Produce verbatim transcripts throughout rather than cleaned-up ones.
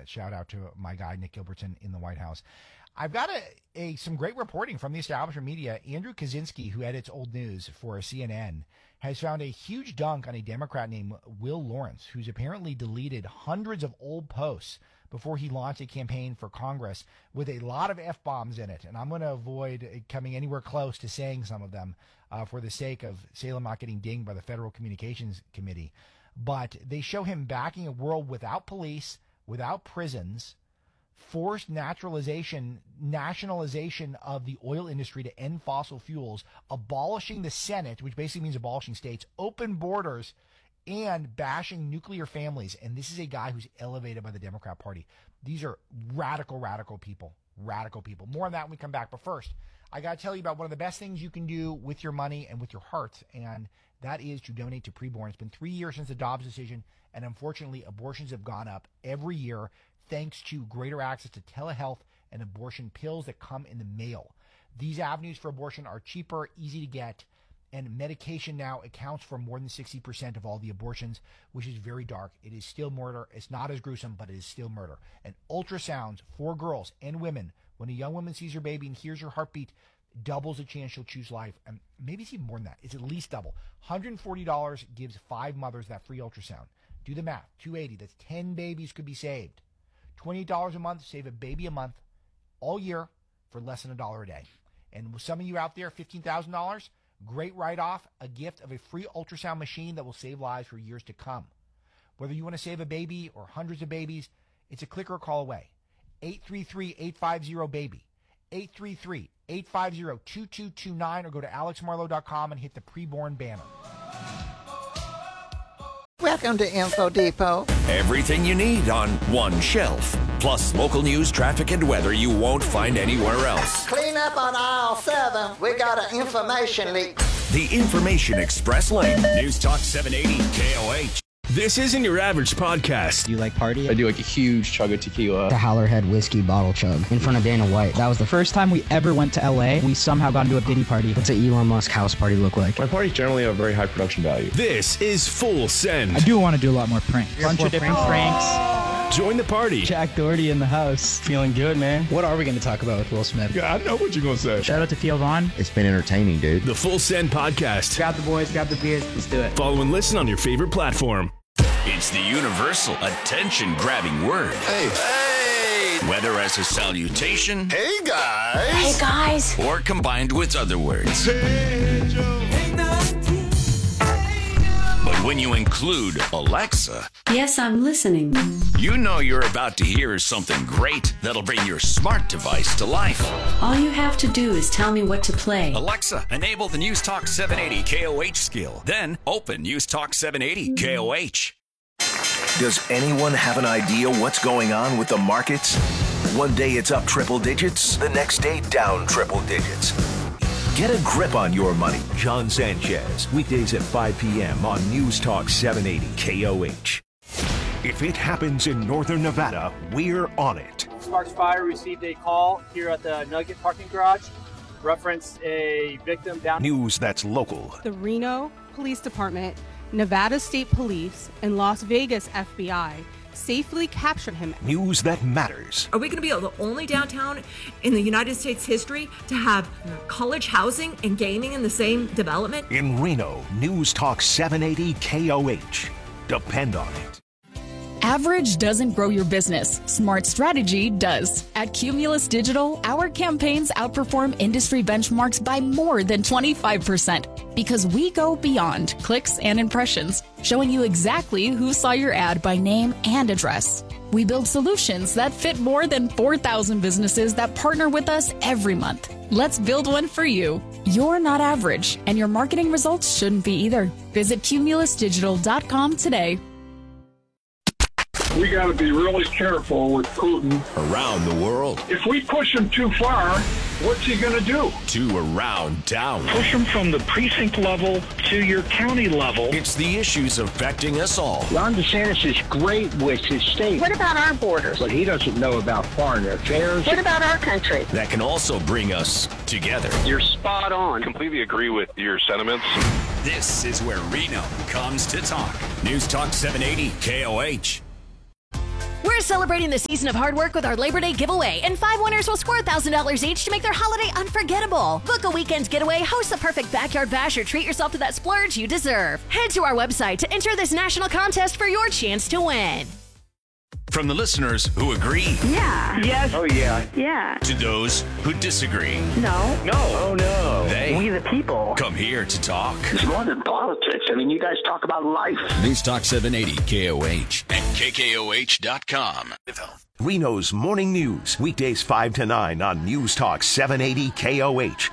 shout out to my guy, Nick Gilbertson, in the White House. I've got a, a some great reporting from the establishment media. Andrew Kaczynski, who edits Old News for C N N, has found a huge dunk on a Democrat named Will Lawrence, who's apparently deleted hundreds of old posts before he launched a campaign for Congress with a lot of F-bombs in it. And I'm going to avoid coming anywhere close to saying some of them uh, for the sake of Salem not getting dinged by the Federal Communications Committee. But they show him backing a world without police, without prisons, forced naturalization, nationalization of the oil industry to end fossil fuels, abolishing the Senate, which basically means abolishing states, open borders, and bashing nuclear families. And this is a guy who's elevated by the Democrat Party. These are radical, radical people. Radical people. More on that when we come back. But first, I got to tell you about one of the best things you can do with your money and with your heart, and that is to donate to Preborn. It's been three years since the Dobbs decision, and unfortunately, abortions have gone up every year thanks to greater access to telehealth and abortion pills that come in the mail. These avenues for abortion are cheaper, easy to get, and medication now accounts for more than sixty percent of all the abortions, which is very dark. It is still murder. It's not as gruesome, but it is still murder. And ultrasounds for girls and women, when a young woman sees her baby and hears her heartbeat, doubles the chance she'll choose life. And maybe it's even more than that. It's at least double. one hundred forty dollars gives five mothers that free ultrasound. Do the math. two hundred eighty dollars. That's ten babies could be saved. twenty-eight dollars a month, save a baby a month all year for less than a dollar a day. And with some of you out there, fifteen thousand dollars, great write-off, a gift of a free ultrasound machine that will save lives for years to come. Whether you want to save a baby or hundreds of babies, it's a click or a call away. eight three three, eight five zero, BABY. eight three three, eight five zero, two two two nine or go to alex marlowe dot com and hit the Preborn banner. Welcome to Info Depot. Everything you need on one shelf. Plus local news, traffic, and weather you won't find anywhere else. Clean up on aisle seven. We got an information leak. The Information Express Lane. News Talk seven eighty K O H. This isn't your average podcast. Do you like party? I do like a huge chug of tequila. The Howlerhead whiskey bottle chug in front of Dana White. That was the first time we ever went to L A. We somehow got into a Diddy party. What's an Elon Musk house party look like? My parties generally have very high production value. This is Full Send. I do want to do a lot more pranks. A bunch of different pranks. pranks. Join the party. Jack Doherty in the house. Feeling good, man. What are we going to talk about with Will Smith? Yeah, I know what you're going to say. Shout out to Theo Vaughn. It's been entertaining, dude. The Full Send podcast. Grab the boys, grab the beers. Let's do it. Follow and listen on your favorite platform. It's the universal attention-grabbing word. Hey. Hey. Whether as a salutation. Hey, guys. Hey, guys. Or combined with other words. Hey, Joe. But when you include Alexa. Yes, I'm listening. You know you're about to hear something great that'll bring your smart device to life. All you have to do is tell me what to play. Alexa, enable the News Talk seven eighty K O H skill. Then open News Talk seven eighty K O H. Does anyone have an idea what's going on with the markets? One day it's up triple digits, the next day down triple digits. Get a grip on your money. John Sanchez, weekdays at five p.m. on News Talk seven eighty K O H. If it happens in northern Nevada, we're on it. Sparks Fire received a call here at the Nugget parking garage. Reference a victim down. News that's local. The Reno Police Department, Nevada State Police, and Las Vegas F B I safely captured him. News that matters. Are we going to be the only downtown in the United States history to have college housing and gaming in the same development? In Reno, News Talk seven eighty K O H. Depend on it. Average doesn't grow your business. Smart strategy does. At Cumulus Digital, our campaigns outperform industry benchmarks by more than twenty-five percent because we go beyond clicks and impressions, showing you exactly who saw your ad by name and address. We build solutions that fit more than four thousand businesses that partner with us every month. Let's build one for you. You're not average, and your marketing results shouldn't be either. Visit cumulus digital dot com today. We got to be really careful with Putin. Around the world. If we push him too far, what's he going to do? To around town. Push him from the precinct level to your county level. It's the issues affecting us all. Ron DeSantis is great with his state. What about our borders? But he doesn't know about foreign affairs. What about our country? That can also bring us together. You're spot on. Completely agree with your sentiments. This is where Reno comes to talk. News Talk seven eighty K O H. We're celebrating the season of hard work with our Labor Day giveaway, and five winners will score one thousand dollars each to make their holiday unforgettable. Book a weekend getaway, host the perfect backyard bash, or treat yourself to that splurge you deserve. Head to our website to enter this national contest for your chance to win. From the listeners who agree. Yeah. Yes. Oh, yeah. Yeah. To those who disagree. No. No. Oh, no. They We the people. come here to talk. It's more than politics. I mean, you guys talk about life. News Talk seven eighty K O H and K K O H dot com. Reno's Morning News, weekdays five to nine on News Talk seven eighty K O H.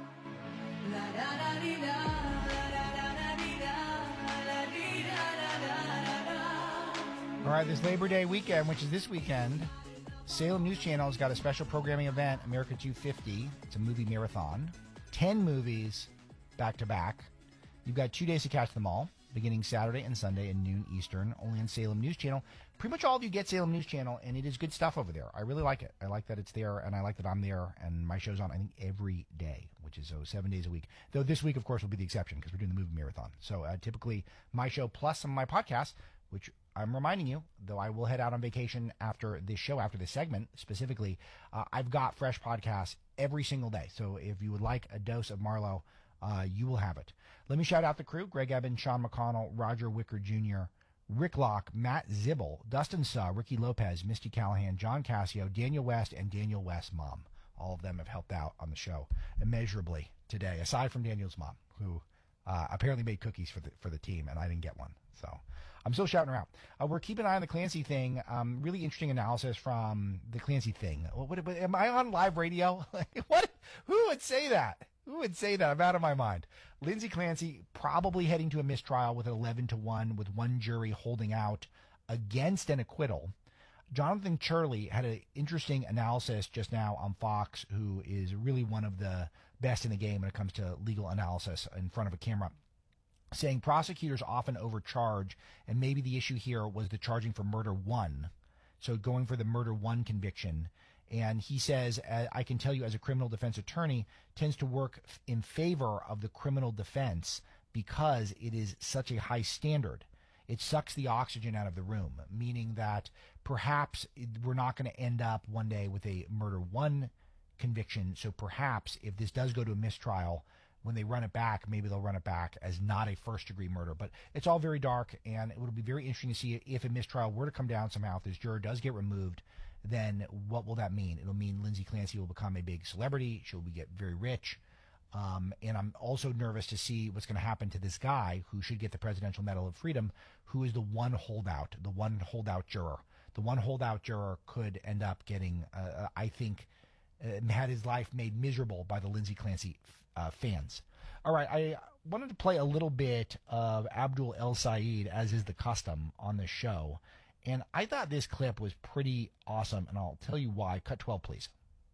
All right, this Labor Day weekend, which is this weekend, Salem News Channel has got a special programming event, America two fifty. It's a movie marathon. Ten movies back to back. You've got two days to catch them all, beginning Saturday and Sunday at noon Eastern, only on Salem News Channel. Pretty much all of you get Salem News Channel, and it is good stuff over there. I really like it. I like that it's there, and I like that I'm there, and my show's on, I think, every day, which is oh, seven days a week. Though this week, of course, will be the exception because we're doing the movie marathon. So uh, typically, my show plus some of my podcasts, which I'm reminding you, though I will head out on vacation after this show, after this segment specifically, uh, I've got fresh podcasts every single day. So if you would like a dose of Marlowe, uh, you will have it. Let me shout out the crew: Greg Eben, Sean McConnell, Roger Wicker Junior, Rick Locke, Matt Zibble, Dustin Saw, Ricky Lopez, Misty Callahan, John Cassio, Daniel West, and Daniel West's mom. All of them have helped out on the show immeasurably today, aside from Daniel's mom, who uh, apparently made cookies for the for the team, and I didn't get one. So I'm still shouting her out. Uh, we're keeping an eye on the Clancy thing. Um, really interesting analysis from the Clancy thing. What, what, what, am I on live radio? What? Who would say that? Who would say that? I'm out of my mind. Lindsay Clancy probably heading to a mistrial with an eleven to one, with one jury holding out against an acquittal. Jonathan Turley had an interesting analysis just now on Fox, who is really one of the best in the game when it comes to legal analysis in front of a camera, saying prosecutors often overcharge, and maybe the issue here was the charging for murder one, so going for the murder one conviction. And he says, I can tell you as a criminal defense attorney, tends to work in favor of the criminal defense because it is such a high standard. It sucks the oxygen out of the room, meaning that perhaps we're not going to end up one day with a murder one conviction. So perhaps if this does go to a mistrial, when they run it back, maybe they'll run it back as not a first-degree murder. But it's all very dark, and it will be very interesting to see if a mistrial were to come down somehow, if this juror does get removed, then what will that mean? It'll mean Lindsay Clancy will become a big celebrity. She'll get very rich. Um, and I'm also nervous to see what's going to happen to this guy who should get the Presidential Medal of Freedom, who is the one holdout, the one holdout juror. The one holdout juror could end up getting, uh, I think, uh, had his life made miserable by the Lindsay Clancy uh, fans. All right, I wanted to play a little bit of Abdul El Sayed, as is the custom on this show. And I thought this clip was pretty awesome, and I'll tell you why. Cut twelve, please.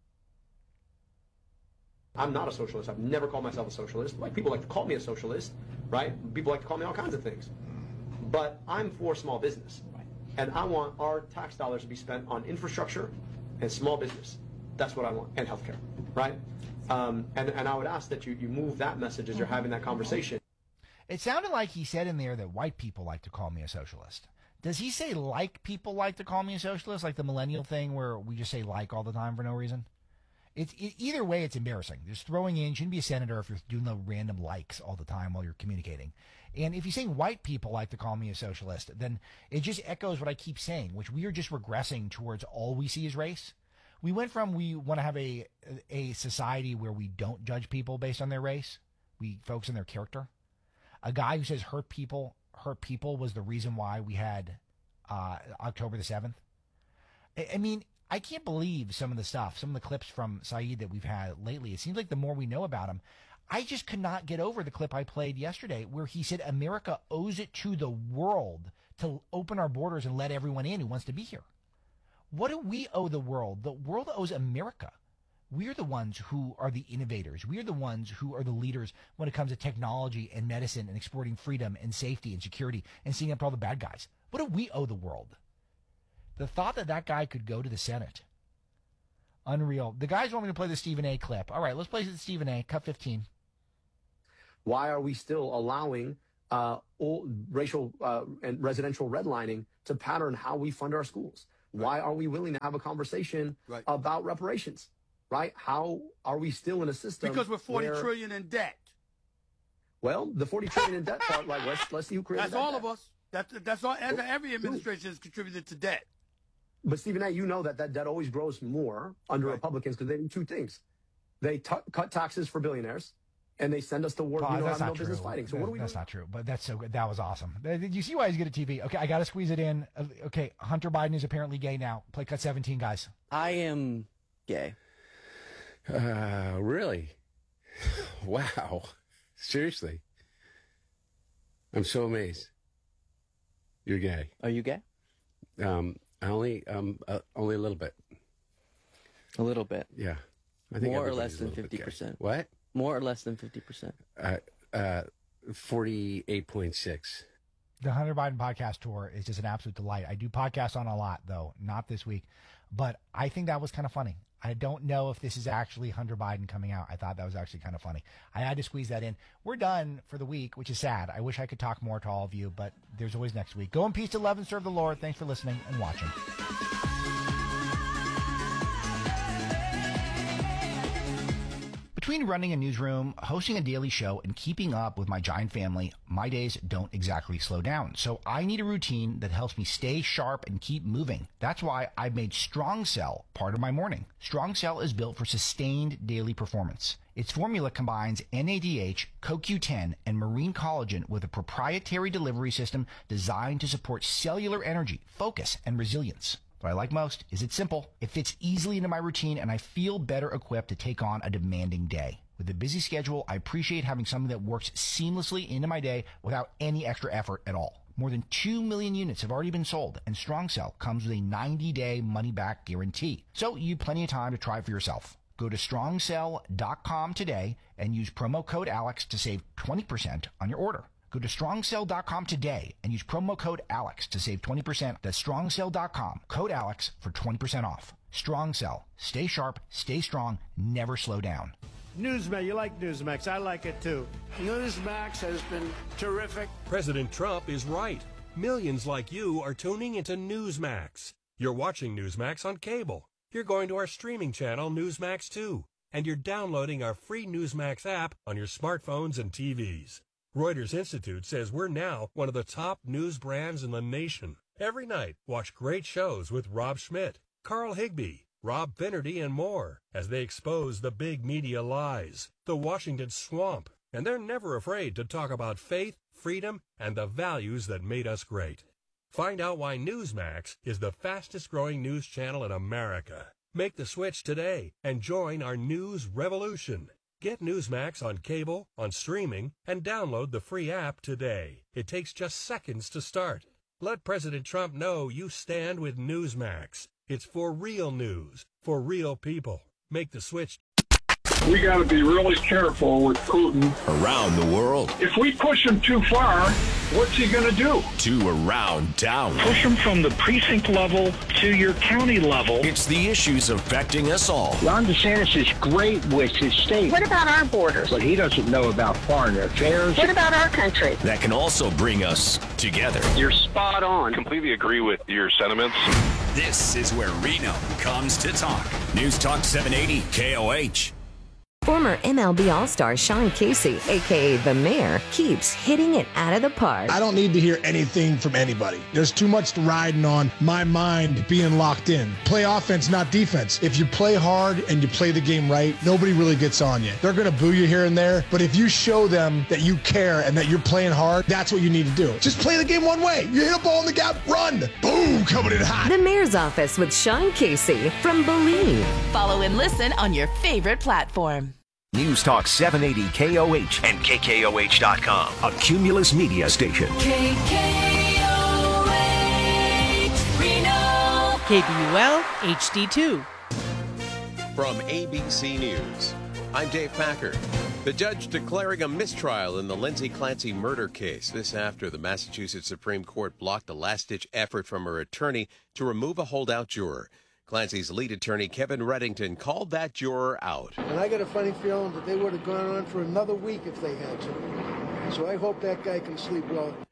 I'm not a socialist. I've never called myself a socialist. Like, people like to call me a socialist, right? People like to call me all kinds of things. But I'm for small business. And I want our tax dollars to be spent on infrastructure and small business. That's what I want. And healthcare, right? Um, and, and I would ask that you, you move that message as you're having that conversation. It sounded like he said in there that white people like to call me a socialist. Does he say like people like to call me a socialist, like the millennial thing where we just say like all the time for no reason? It's it, either way, it's embarrassing. Just throwing in, you shouldn't be a senator if you're doing the random likes all the time while you're communicating. And if you're saying white people like to call me a socialist, then it just echoes what I keep saying, which we are just regressing towards all we see is race. We went from we want to have a a society where we don't judge people based on their race. We focus on their character. A guy who says hurt people hurt people was the reason why we had uh, October the seventh. I, I mean, I can't believe some of the stuff, some of the clips from Saeed that we've had lately. It seems like the more we know about him, I just could not get over the clip I played yesterday where he said America owes it to the world to open our borders and let everyone in who wants to be here. What do we owe the world? The world owes America. We're the ones who are the innovators. We're the ones who are the leaders when it comes to technology and medicine and exporting freedom and safety and security and seeing up all the bad guys. What do we owe the world? The thought that that guy could go to the Senate. Unreal. The guys want me to play the Stephen A. clip. All right, let's play the Stephen A. Cut fifteen. Why are we still allowing uh, old racial uh, and residential redlining to pattern how we fund our schools? Why aren't we willing to have a conversation Right. about reparations? Right? How are we still in a system? Because we're forty where- trillion in debt. Well, the forty trillion in debt part, like let's let's see who created That's that all debt. of us. That's that's all. And every administration has contributed to debt. But Stephen A., you know that that debt always grows more under Right. Republicans because they do two things: they t- cut taxes for billionaires, and they send us to war. Pause, you know, that's have not no true. business fighting. So That- what do we that's do? not true, but that's so good. That was awesome. Uh, Did you see why he's good at T V? Okay, I got to squeeze it in. Uh, Okay, Hunter Biden is apparently gay now. Play cut seventeen, guys. I am gay. Uh, really? Wow. Seriously. I'm so amazed. You're gay. Are you gay? Um, I only, um, uh, only a little bit. A little bit. Yeah. I think More or everybody's less a than little bit fifty gay. percent. What? More or less than fifty percent. Uh, uh, forty-eight point six. The Hunter Biden podcast tour is just an absolute delight. I do podcasts on a lot, though, not this week, but I think that was kind of funny. I don't know if this is actually Hunter Biden coming out. I thought that was actually kind of funny. I had to squeeze that in. We're done for the week, which is sad. I wish I could talk more to all of you, but there's always next week. Go in peace to love and serve the Lord. Thanks for listening and watching. Between running a newsroom, hosting a daily show, and keeping up with my giant family, my days don't exactly slow down. So I need a routine that helps me stay sharp and keep moving. That's why I've made Strong Cell part of my morning. Strong Cell is built for sustained daily performance. Its formula combines N A D H, C O Q ten, and marine collagen with a proprietary delivery system designed to support cellular energy, focus, and resilience. What I like most is it's simple, it fits easily into my routine, and I feel better equipped to take on a demanding day. With a busy schedule, I appreciate having something that works seamlessly into my day without any extra effort at all. More than two million units have already been sold, and Strong Cell comes with a ninety-day money-back guarantee. So you have plenty of time to try it for yourself. Go to strong cell dot com today and use promo code Alex to save twenty percent on your order. Go to strong cell dot com today and use promo code Alex to save twenty percent. That's strong cell dot com. Code Alex for twenty percent off. Strong Cell. Stay sharp, stay strong, never slow down. Newsmax, you like Newsmax. I like it too. Newsmax has been terrific. President Trump is right. Millions like you are tuning into Newsmax. You're watching Newsmax on cable. You're going to our streaming channel, Newsmax two. And you're downloading our free Newsmax app on your smartphones and T Vs. Reuters Institute says we're now one of the top news brands in the nation. Every night, watch great shows with Rob Schmidt, Carl Higbie, Rob Finnerty, and more as they expose the big media lies, the Washington swamp, and they're never afraid to talk about faith, freedom, and the values that made us great. Find out why Newsmax is the fastest-growing news channel in America. Make the switch today and join our news revolution. Get Newsmax on cable, on streaming, and download the free app today. It takes just seconds to start. Let President Trump know you stand with Newsmax. It's for real news, for real people. Make the switch. We got to be really careful with Putin. Around the world. If we push him too far, what's he going to do? To around town. Push them from the precinct level to your county level. It's the issues affecting us all. Ron DeSantis is great with his state. What about our borders? But he doesn't know about foreign affairs. What about our country? That can also bring us together. You're spot on. Completely agree with your sentiments. This is where Reno comes to talk. News Talk seven eighty K O H. Former M L B All-Star Sean Casey, a k a. The Mayor, keeps hitting it out of the park. I don't need to hear anything from anybody. There's too much riding on my mind being locked in. Play offense, not defense. If you play hard and you play the game right, nobody really gets on you. They're going to boo you here and there, but if you show them that you care and that you're playing hard, that's what you need to do. Just play the game one way. You hit a ball in the gap, run. Boom, coming in hot. The Mayor's Office with Sean Casey from Believe. Follow and listen on your favorite platform. News Talk seven eighty K O H and K K O H dot com, a Cumulus media station. K K O H, Reno. K B U L H D two. From A B C News, I'm Dave Packer. The judge declaring a mistrial in the Lindsay Clancy murder case. This after the Massachusetts Supreme Court blocked a last-ditch effort from her attorney to remove a holdout juror. Clancy's lead attorney, Kevin Reddington, called that juror out. And I got a funny feeling that they would have gone on for another week if they had to. So I hope that guy can sleep well.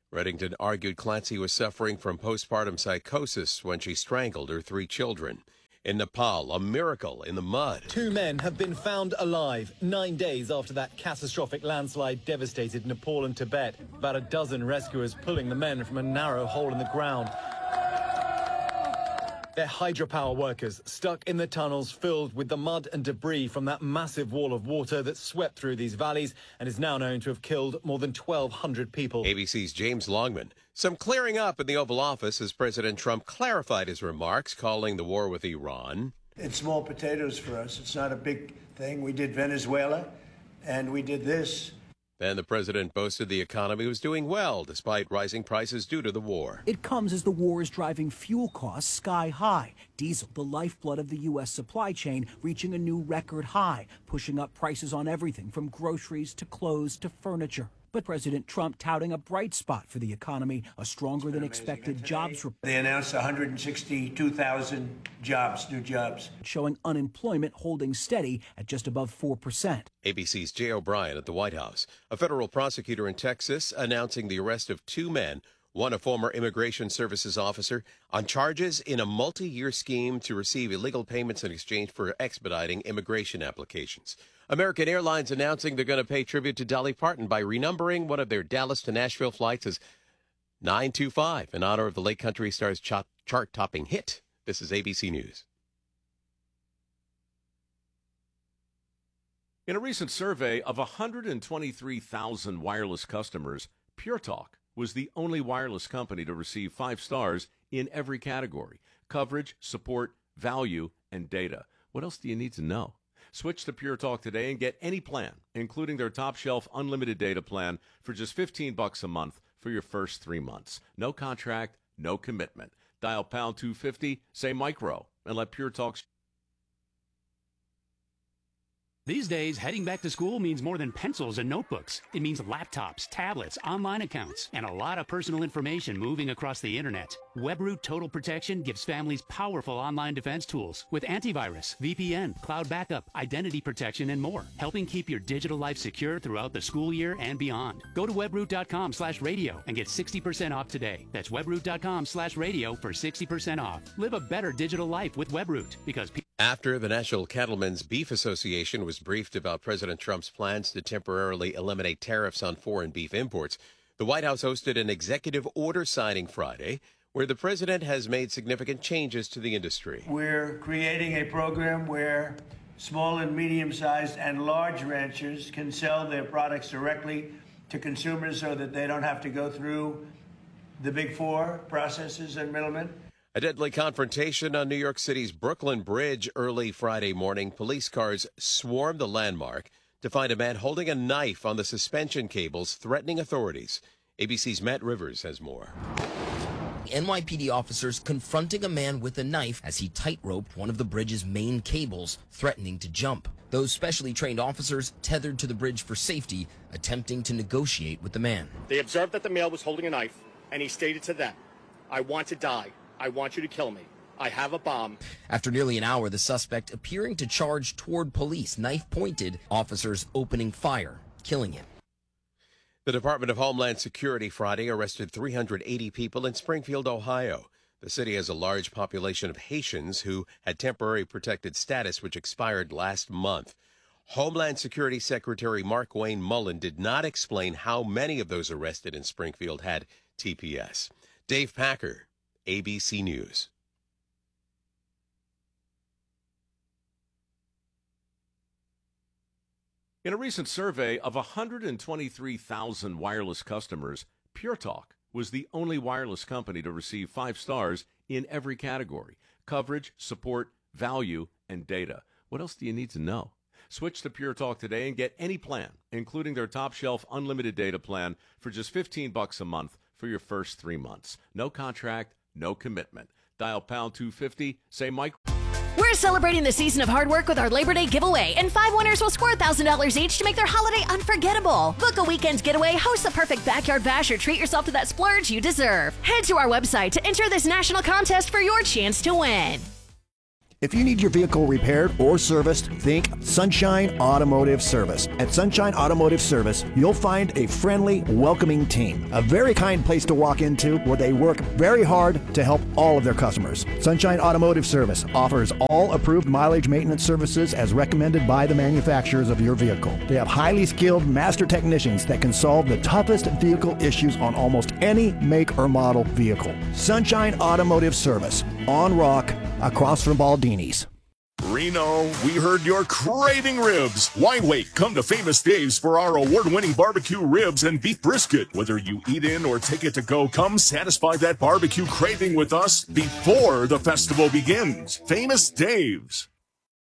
Reddington argued Clancy was suffering from postpartum psychosis when she strangled her three children. In Nepal, a miracle in the mud. Two men have been found alive nine days after that catastrophic landslide devastated Nepal and Tibet. About a dozen rescuers pulling the men from a narrow hole in the ground. They're hydropower workers stuck in the tunnels filled with the mud and debris from that massive wall of water that swept through these valleys and is now known to have killed more than twelve hundred people. A B C's James Longman. Some clearing up in the Oval Office as President Trump clarified his remarks, calling the war with Iran. It's small potatoes for us. It's not a big thing. We did Venezuela, and we did this. Then the president boasted the economy was doing well despite rising prices due to the war. It comes as the war is driving fuel costs sky high. Diesel, the lifeblood of the U S supply chain, reaching a new record high, pushing up prices on everything from groceries to clothes to furniture. But President Trump touting a bright spot for the economy, a stronger than expected jobs report. They announced one hundred sixty-two thousand jobs, new jobs. Showing unemployment holding steady at just above four percent. A B C's Jay O'Brien at the White House. A federal prosecutor in Texas announcing the arrest of two men, one a former Immigration Services officer, on charges in a multi-year scheme to receive illegal payments in exchange for expediting immigration applications. American Airlines announcing they're going to pay tribute to Dolly Parton by renumbering one of their Dallas to Nashville flights as nine two five in honor of the late country star's chart-topping hit. This is A B C News. In a recent survey of one hundred twenty-three thousand wireless customers, Pure Talk was the only wireless company to receive five stars in every category: coverage, support, value, and data. What else do you need to know? Switch to Pure Talk today and get any plan, including their top-shelf unlimited data plan, for just fifteen bucks a month for your first three months. No contract, no commitment. Dial pound two fifty, say micro, and let Pure Talk... These days, heading back to school means more than pencils and notebooks. It means laptops, tablets, online accounts, and a lot of personal information moving across the internet. WebRoot Total Protection gives families powerful online defense tools with antivirus, V P N, cloud backup, identity protection, and more, helping keep your digital life secure throughout the school year and beyond. Go to webroot.com slash radio and get sixty percent off today. That's webroot.com slash radio for sixty percent off. Live a better digital life with WebRoot, because people... After the National Cattlemen's Beef Association was briefed about President Trump's plans to temporarily eliminate tariffs on foreign beef imports, the White House hosted an executive order signing Friday where the president has made significant changes to the industry. We're creating a program where small and medium-sized and large ranchers can sell their products directly to consumers so that they don't have to go through the big four processes and middlemen. A deadly confrontation on New York City's Brooklyn Bridge early Friday morning. Police cars swarmed the landmark to find a man holding a knife on the suspension cables, threatening authorities. A B C's Matt Rivers has more. N Y P D officers confronting a man with a knife as he tight-roped one of the bridge's main cables, threatening to jump. Those specially trained officers tethered to the bridge for safety, attempting to negotiate with the man. They observed that the male was holding a knife, and he stated to them, "I want to die. I want you to kill me. I have a bomb." After nearly an hour, the suspect appearing to charge toward police, knife pointed, officers opening fire, killing him. The Department of Homeland Security Friday arrested three hundred eighty people in Springfield, Ohio. The city has a large population of Haitians who had temporary protected status, which expired last month. Homeland Security Secretary Markwayne Mullin did not explain how many of those arrested in Springfield had T P S. Dave Packer, A B C News. In a recent survey of one hundred twenty-three thousand wireless customers, Pure Talk was the only wireless company to receive five stars in every category: coverage, support, value, and data. What else do you need to know? Switch to Pure Talk today and get any plan, including their top-shelf unlimited data plan, for just fifteen bucks a month for your first three months. No contract, no commitment. Dial pound two fifty, say Mike. We're celebrating the season of hard work with our Labor Day giveaway, and five winners will score one thousand dollars each to make their holiday unforgettable. Book a weekend's getaway, host the perfect backyard bash, or treat yourself to that splurge you deserve. Head to our website to enter this national contest for your chance to win. If you need your vehicle repaired or serviced, think Sunshine Automotive Service. At Sunshine Automotive Service, you'll find a friendly, welcoming team. A very kind place to walk into where they work very hard to help all of their customers. Sunshine Automotive Service offers all approved mileage maintenance services as recommended by the manufacturers of your vehicle. They have highly skilled master technicians that can solve the toughest vehicle issues on almost any make or model vehicle. Sunshine Automotive Service, on Rock, across from Baldini's. Reno, we heard you're craving ribs. Why wait? Come to Famous Dave's for our award-winning barbecue ribs and beef brisket. Whether you eat in or take it to go, come satisfy that barbecue craving with us before the festival begins. Famous Dave's.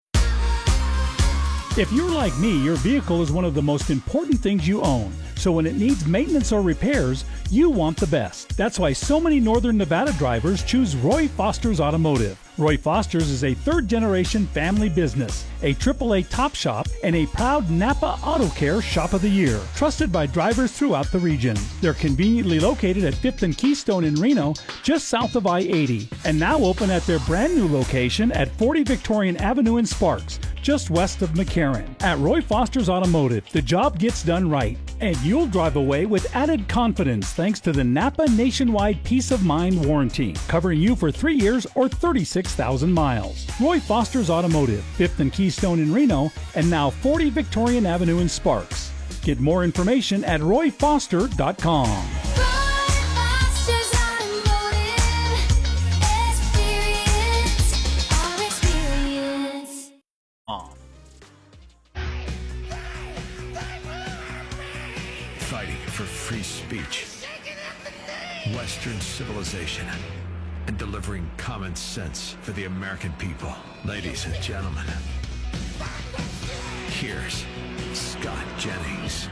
If you're like me, your vehicle is one of the most important things you own. So when it needs maintenance or repairs, you want the best. That's why so many Northern Nevada drivers choose Roy Foster's Automotive. Roy Foster's is a third-generation family business, a triple A top shop, and a proud Napa Auto Care Shop of the Year, trusted by drivers throughout the region. They're conveniently located at fifth and Keystone in Reno, just south of I eighty, and now open at their brand new location at forty Victorian Avenue in Sparks, just west of McCarran. At Roy Foster's Automotive, the job gets done right, and you'll drive away with added confidence thanks to the Napa Nationwide Peace of Mind warranty, covering you for three years or thirty-six thousand miles. Roy Foster's Automotive, fifth and Keystone in Reno, and now forty Victorian Avenue in Sparks. Get more information at roy foster dot com. Fighting for free speech, Western civilization, and delivering common sense for the American people. Ladies and gentlemen, here's Scott Jennings.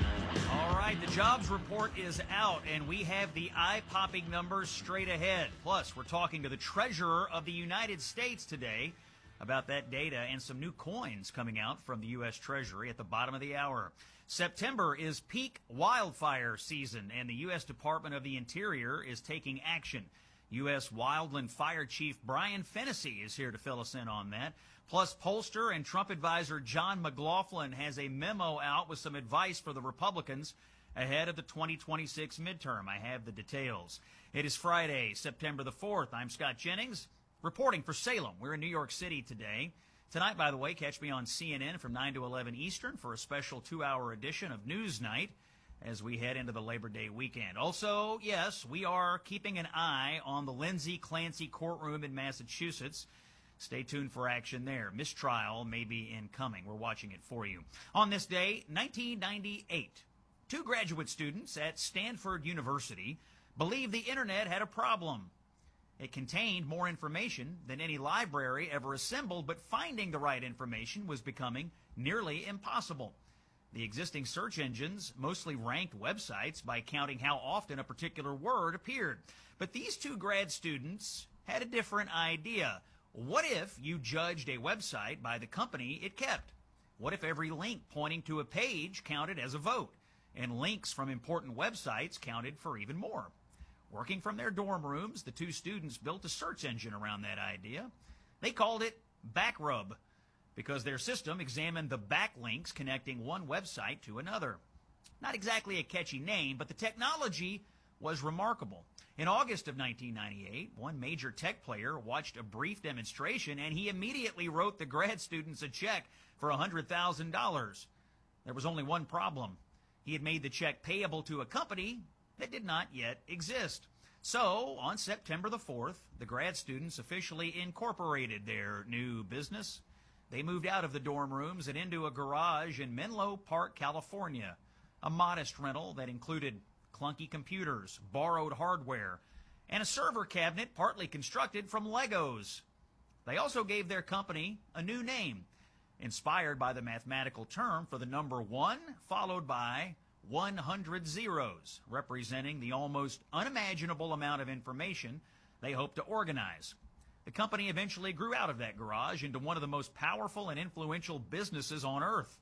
All right, the jobs report is out, and we have the eye-popping numbers straight ahead. Plus, we're talking to the Treasurer of the United States today about that data and some new coins coming out from the U S Treasury at the bottom of the hour. September is peak wildfire season, and the U S Department of the Interior is taking action. U S Wildland Fire Chief Brian Fennessy is here to fill us in on that. Plus, pollster and Trump advisor John McLaughlin has a memo out with some advice for the Republicans ahead of the twenty twenty-six midterm. I have the details. It is Friday, September the fourth. I'm Scott Jennings, reporting for Salem. We're in New York City today. Tonight, by the way, catch me on C N N from nine to eleven Eastern for a special two-hour edition of Newsnight as we head into the Labor Day weekend. Also, yes, we are keeping an eye on the Lindsay Clancy courtroom in Massachusetts. Stay tuned for action there. Mistrial may be incoming. We're watching it for you. On this day, nineteen ninety-eight, two graduate students at Stanford University believed the Internet had a problem. It contained more information than any library ever assembled, but finding the right information was becoming nearly impossible. The existing search engines mostly ranked websites by counting how often a particular word appeared. But these two grad students had a different idea. What if you judged a website by the company it kept? What if every link pointing to a page counted as a vote, and links from important websites counted for even more? Working from their dorm rooms, the two students built a search engine around that idea. They called it Backrub because their system examined the backlinks connecting one website to another. Not exactly a catchy name, but the technology was remarkable. In August of nineteen ninety-eight, one major tech player watched a brief demonstration, and he immediately wrote the grad students a check for one hundred thousand dollars. There was only one problem. He had made the check payable to a company that did not yet exist. So, on September the fourth, the grad students officially incorporated their new business. They moved out of the dorm rooms and into a garage in Menlo Park, California, a modest rental that included clunky computers, borrowed hardware, and a server cabinet partly constructed from Legos. They also gave their company a new name, inspired by the mathematical term for the number one, followed by one hundred zeros, representing the almost unimaginable amount of information they hoped to organize. The company eventually grew out of that garage into one of the most powerful and influential businesses on earth.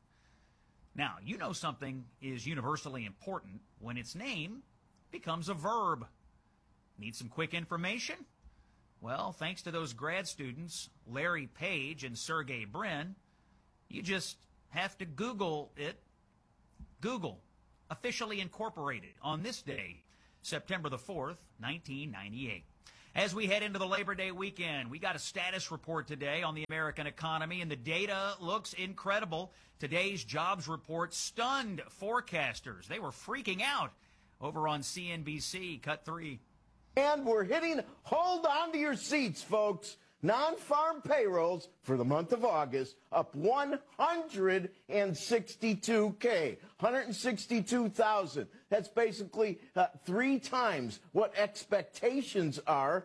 Now, you know something is universally important when its name becomes a verb. Need some quick information? Well, thanks to those grad students, Larry Page and Sergey Brin, you just have to Google it. Google, officially incorporated on this day, September the fourth, nineteen ninety-eight. As we head into the Labor Day weekend, we got a status report today on the American economy, and the data looks incredible. Today's jobs report stunned forecasters. They were freaking out over on C N B C. Cut three. And we're hitting, hold on to your seats, folks. Non-farm payrolls for the month of August up one hundred sixty-two K, one hundred sixty-two thousand. That's basically uh, three times what expectations are.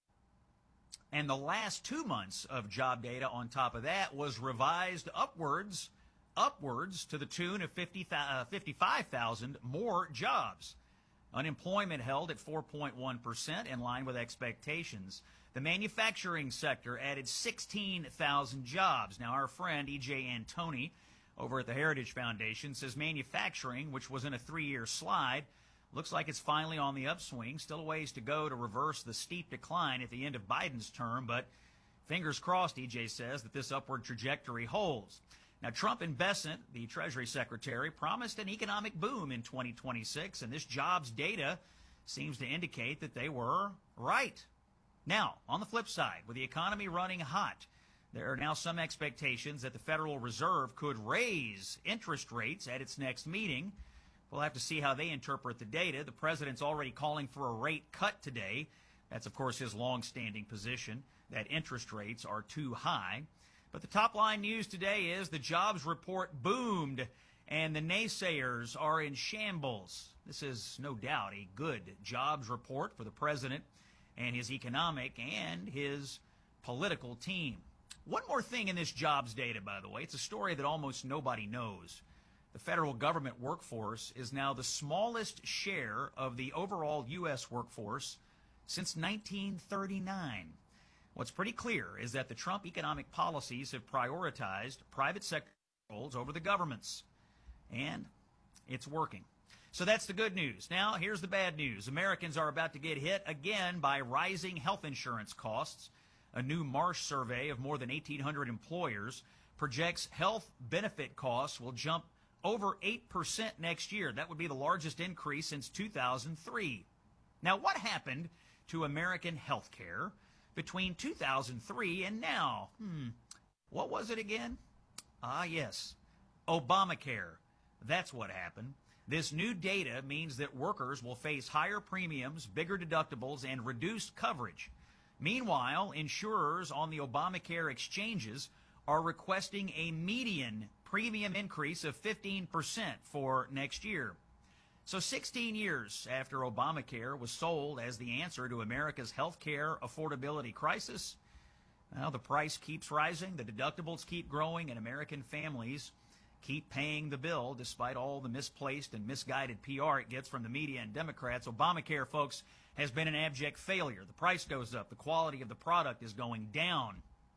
And the last two months of job data on top of that was revised upwards, upwards to the tune of fifty, uh, fifty-five thousand more jobs. Unemployment held at four point one percent, in line with expectations. The manufacturing sector added sixteen thousand jobs. Now, our friend E J Antoni over at the Heritage Foundation says manufacturing, which was in a three-year slide, looks like it's finally on the upswing. Still a ways to go to reverse the steep decline at the end of Biden's term, but fingers crossed, E J says, that this upward trajectory holds. Now, Trump and Bessent, the Treasury Secretary, promised an economic boom in twenty twenty-six, and this jobs data seems to indicate that they were right. Now, on the flip side, with the economy running hot, there are now some expectations that the Federal Reserve could raise interest rates at its next meeting. We'll have to see how they interpret the data. The president's already calling for a rate cut today. That's, of course, his long-standing position, that interest rates are too high. But the top-line news today is the jobs report boomed, and the naysayers are in shambles. This is no doubt a good jobs report for the president and his economic and his political team. One more thing in this jobs data, by the way. It's a story that almost nobody knows. The federal government workforce is now the smallest share of the overall U S workforce since nineteen thirty-nine. What's pretty clear is that the Trump economic policies have prioritized private sector roles over the government's, and it's working. So that's the good news. Now, here's the bad news. Americans are about to get hit again by rising health insurance costs. A new Marsh survey of more than eighteen hundred employers projects health benefit costs will jump over eight percent next year. That would be the largest increase since two thousand three. Now, what happened to American health care between two thousand three and now? Hmm, what was it again? Ah, yes, Obamacare. That's what happened. This new data means that workers will face higher premiums, bigger deductibles, and reduced coverage. Meanwhile, insurers on the Obamacare exchanges are requesting a median premium increase of fifteen percent for next year. So sixteen years after Obamacare was sold as the answer to America's health care affordability crisis, well, the price keeps rising, the deductibles keep growing, and American families keep paying the bill despite all the misplaced and misguided P R it gets from the media and Democrats. Obamacare, folks, has been an abject failure. The price goes up. The quality of the product is going down.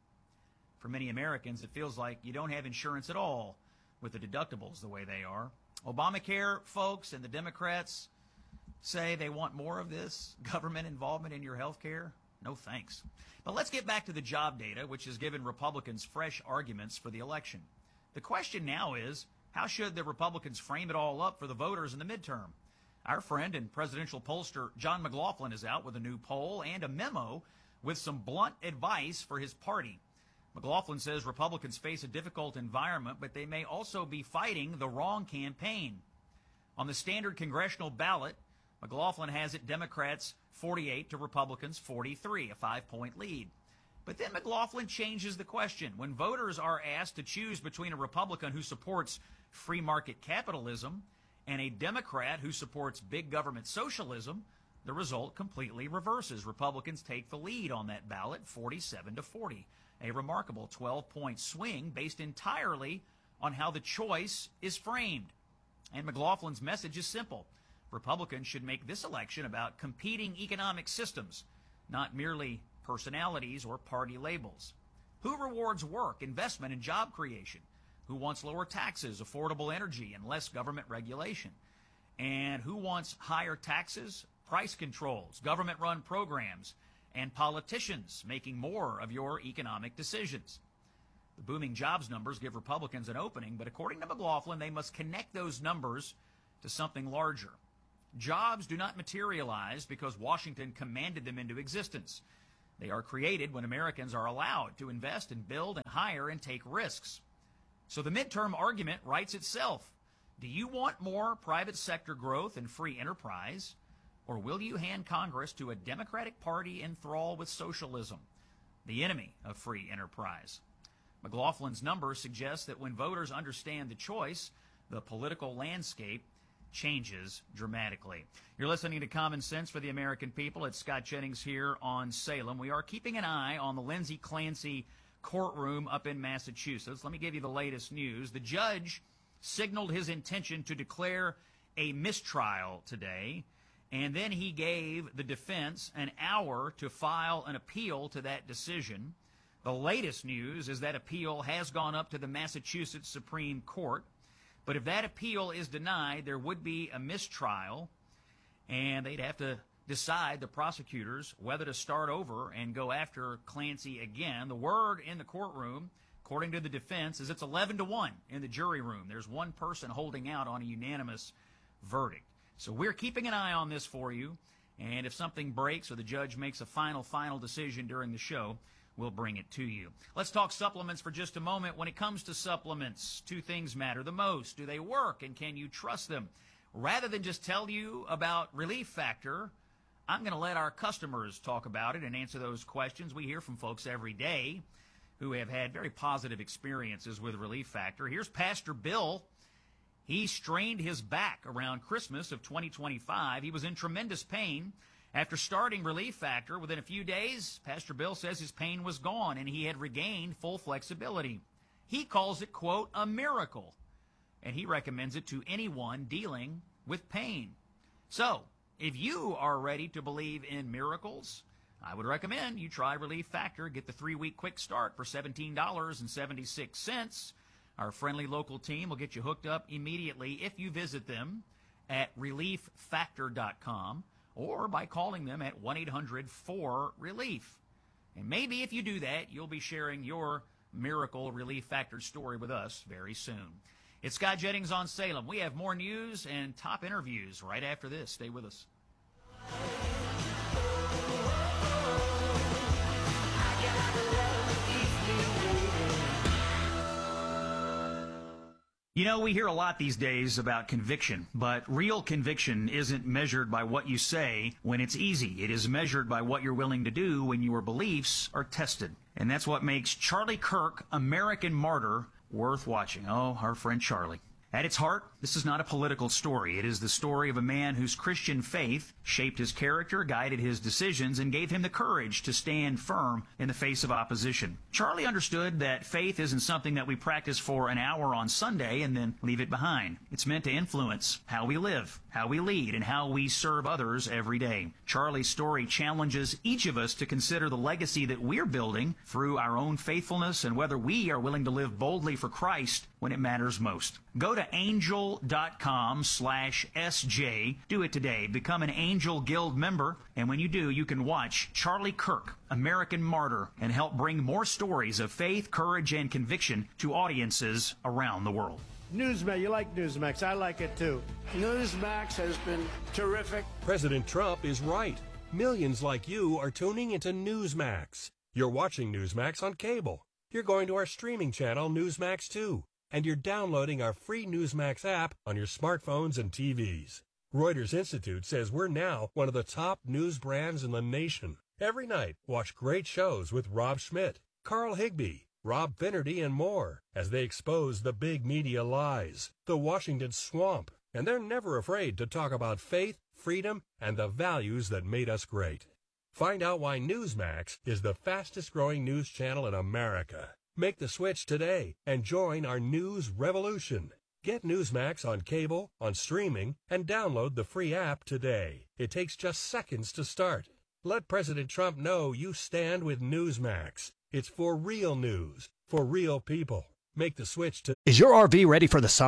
For many Americans, it feels like you don't have insurance at all with the deductibles the way they are. Obamacare, folks, and the Democrats say they want more of this government involvement in your health care. No thanks. But let's get back to the job data, which has given Republicans fresh arguments for the election. The question now is, how should the Republicans frame it all up for the voters in the midterm? Our friend and presidential pollster John McLaughlin is out with a new poll and a memo with some blunt advice for his party. McLaughlin says Republicans face a difficult environment, but they may also be fighting the wrong campaign. On the standard congressional ballot, McLaughlin has it Democrats forty-eight to Republicans forty-three, a five-point lead. But then McLaughlin changes the question. When voters are asked to choose between a Republican who supports free market capitalism and a Democrat who supports big government socialism, the result completely reverses. Republicans take the lead on that ballot, forty-seven to forty. A remarkable twelve-point swing based entirely on how the choice is framed. And McLaughlin's message is simple. Republicans should make this election about competing economic systems, not merely personalities or party labels. Who rewards work, investment, and job creation? Who wants lower taxes, affordable energy, and less government regulation? And who wants higher taxes, price controls, government-run programs, and politicians making more of your economic decisions. The booming jobs numbers give Republicans an opening, but according to McLaughlin, they must connect those numbers to something larger. Jobs do not materialize because Washington commanded them into existence. They are created when Americans are allowed to invest and build and hire and take risks. So the midterm argument writes itself. Do you want more private sector growth and free enterprise, or will you hand Congress to a Democratic Party in thrall with socialism, the enemy of free enterprise? McLaughlin's numbers suggest that when voters understand the choice, the political landscape changes dramatically. You're listening to Common Sense for the American People. It's Scott Jennings here on Salem. We are keeping an eye on the Lindsay Clancy courtroom up in Massachusetts. Let me give you the latest news. The judge signaled his intention to declare a mistrial today, and then he gave the defense an hour to file an appeal to that decision. The latest news is that appeal has gone up to the Massachusetts Supreme Court. But if that appeal is denied, there would be a mistrial, and they'd have to decide, the prosecutors, whether to start over and go after Clancy again. The word in the courtroom, according to the defense, is it's eleven to one in the jury room. There's one person holding out on a unanimous verdict. So we're keeping an eye on this for you, and if something breaks or the judge makes a final, final decision during the show, we'll bring it to you. Let's talk supplements for just a moment. When it comes to supplements, two things matter the most. Do they work, and can you trust them? Rather than just tell you about Relief Factor, I'm going to let our customers talk about it and answer those questions. We hear from folks every day who have had very positive experiences with Relief Factor. Here's Pastor Bill. He strained his back around Christmas of twenty twenty-five. He was in tremendous pain. After starting Relief Factor, within a few days, Pastor Bill says his pain was gone and he had regained full flexibility. He calls it, quote, a miracle, and he recommends it to anyone dealing with pain. So, if you are ready to believe in miracles, I would recommend you try Relief Factor. Get the three-week quick start for seventeen dollars and seventy-six cents. Our friendly local team will get you hooked up immediately if you visit them at relief factor dot com. or by calling them at one eight hundred four relief. And maybe if you do that, you'll be sharing your miracle Relief Factor story with us very soon. It's Scott Jennings on Salem. We have more news and top interviews right after this. Stay with us. You know, we hear a lot these days about conviction, but real conviction isn't measured by what you say when it's easy. It is measured by what you're willing to do when your beliefs are tested. And that's what makes Charlie Kirk, American Martyr, worth watching. Oh, our friend Charlie. At its heart, this is not a political story. It is the story of a man whose Christian faith shaped his character, guided his decisions, and gave him the courage to stand firm in the face of opposition. Charlie understood that faith isn't something that we practice for an hour on Sunday and then leave it behind. It's meant to influence how we live, how we lead, and how we serve others every day. Charlie's story challenges each of us to consider the legacy that we're building through our own faithfulness and whether we are willing to live boldly for Christ when it matters most. Go to angel.com slash SJ. Do it today. Become an Angel Guild member. And when you do, you can watch Charlie Kirk, American Martyr, and help bring more stories of faith, courage, and conviction to audiences around the world. Newsmax, you like Newsmax. I like it too. Newsmax has been terrific. President Trump is right. Millions like you are tuning into Newsmax. You're watching Newsmax on cable. You're going to our streaming channel, Newsmax two. And you're downloading our free Newsmax app on your smartphones and T Vs. Reuters Institute says we're now one of the top news brands in the nation. Every night, watch great shows with Rob Schmidt, Carl Higbie, Rob Finnerty, and more as they expose the big media lies, the Washington swamp, and they're never afraid to talk about faith, freedom, and the values that made us great. Find out why Newsmax is the fastest-growing news channel in America. Make the switch today and join our news revolution. Get Newsmax on cable, on streaming, and download the free app today. It takes just seconds to start. Let President Trump know you stand with Newsmax. It's for real news, for real people. Make the switch to... Is your R V ready for the summer?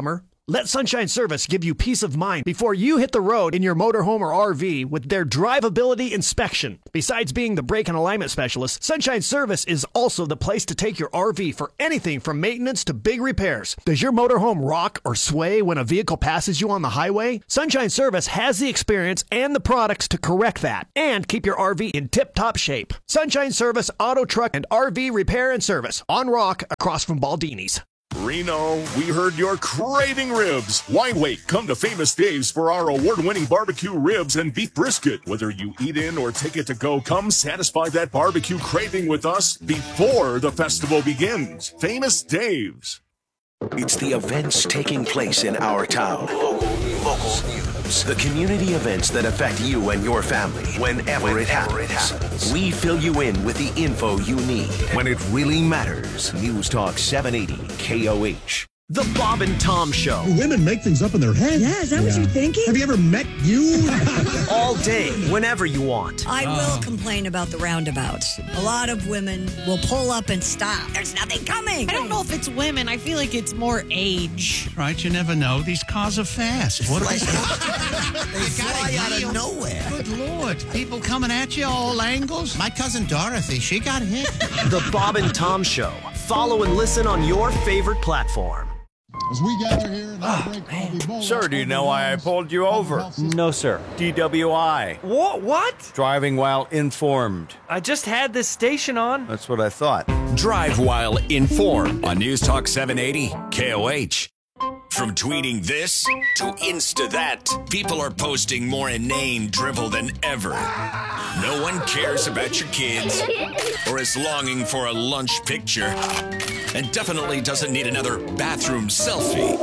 Let Sunshine Service give you peace of mind before you hit the road in your motorhome or R V with their drivability inspection. Besides being the brake and alignment specialist, Sunshine Service is also the place to take your R V for anything from maintenance to big repairs. Does your motorhome rock or sway when a vehicle passes you on the highway? Sunshine Service has the experience and the products to correct that and keep your R V in tip-top shape. Sunshine Service Auto, Truck, and R V Repair and Service on Rock across from Baldini's. Reno, we heard you're craving ribs. Why wait? Come to Famous Dave's for our award-winning barbecue ribs and beef brisket. Whether you eat in or take it to go, come satisfy that barbecue craving with us before the festival begins. Famous Dave's. It's the events taking place in our town. Local, local news. The community events that affect you and your family whenever, whenever it, happens. it happens. We fill you in with the info you need when it really matters. News Talk seven eighty K O H. The Bob and Tom Show. Women make things up in their head. Yeah, is that yeah. what you're thinking? Have you ever met you? All day, whenever you want. I will oh. complain about the roundabouts. A lot of women will pull up and stop. There's nothing coming. I don't know if it's women. I feel like it's more age. Right, you never know. These cars are fast. What Like, they fly out of nowhere. Good Lord. People coming at you all angles. My cousin Dorothy, she got hit. The Bob and Tom Show. Follow and listen on your favorite platform. As we gather here in our break, Ebola, Sir, do you know why I pulled you over? No, sir. D W I. What? What? Driving while informed. I just had this station on. That's what I thought. Drive while informed on News Talk seven eighty K O H. From tweeting this to Insta that, people are posting more inane drivel than ever. No one cares about your kids or is longing for a lunch picture and definitely doesn't need another bathroom selfie.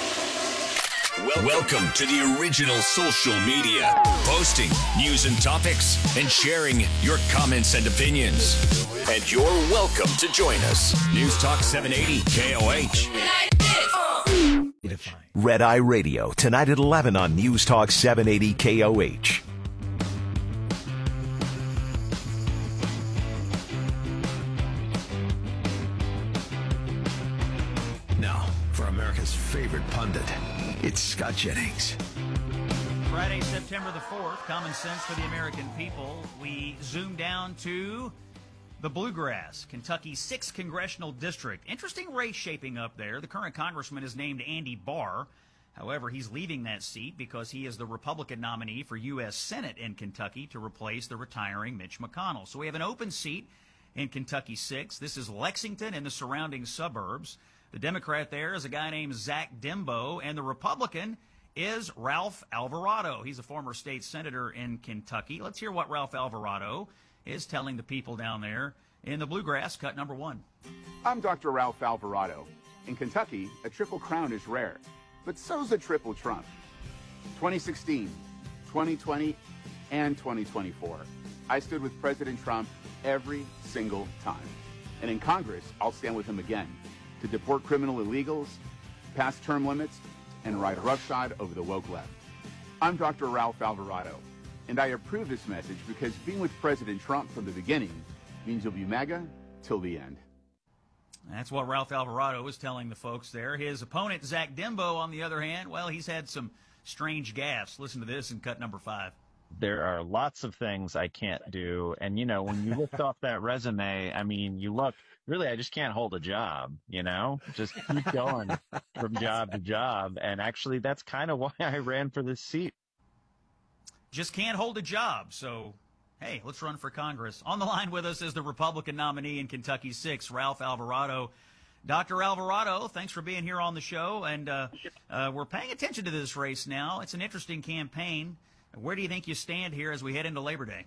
Well, welcome to the original social media, posting news and topics and sharing your comments and opinions. And you're welcome to join us. News Talk seven eighty K O H. Red Eye Radio, tonight at eleven on News Talk seven eighty K O H. Now, for America's favorite pundit, it's Scott Jennings. Friday, September the fourth, Common Sense for the American People. We zoom down to the Bluegrass, Kentucky's sixth congressional district. Interesting race shaping up there. The current congressman is named Andy Barr. However, he's leaving that seat because he is the Republican nominee for U S Senate in Kentucky to replace the retiring Mitch McConnell. So we have an open seat in Kentucky six. This is Lexington and the surrounding suburbs. The Democrat there is a guy named Zach Dembo, and the Republican is Ralph Alvarado. He's a former state senator in Kentucky. Let's hear what Ralph Alvarado is telling the people down there in the Bluegrass, cut number one. I'm Doctor Ralph Alvarado. In Kentucky, a triple crown is rare, but so's a triple Trump. twenty sixteen, twenty twenty, and twenty twenty-four. I stood with President Trump every single time. And in Congress, I'll stand with him again to deport criminal illegals, pass term limits, and ride roughshod over the woke left. I'm Doctor Ralph Alvarado, and I approve this message because being with President Trump from the beginning means you'll be MAGA till the end. That's what Ralph Alvarado was telling the folks there. His opponent, Zach Dembo, on the other hand, well, he's had some strange gaffes. Listen to this in cut number five. There are lots of things I can't do. And, you know, when you lift off that resume, I mean, you look, really, I just can't hold a job, you know, just keep going from job to job. And actually, that's kind of why I ran for this seat. Just can't hold a job. So, hey, let's run for Congress. On the line with us is the Republican nominee in Kentucky six, Ralph Alvarado. Doctor Alvarado, thanks for being here on the show. And uh, uh, we're paying attention to this race now. It's an interesting campaign. Where do you think you stand here as we head into Labor Day?